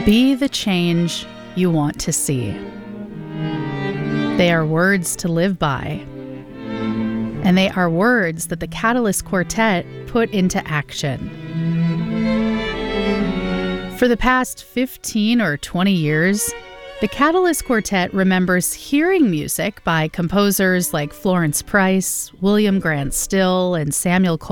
Be the change you want to see. They are words to live by. And they are words that the Catalyst Quartet put into action. For the past 15 or 20 years, the Catalyst Quartet remembers hearing music by composers like Florence Price, William Grant Still, and Samuel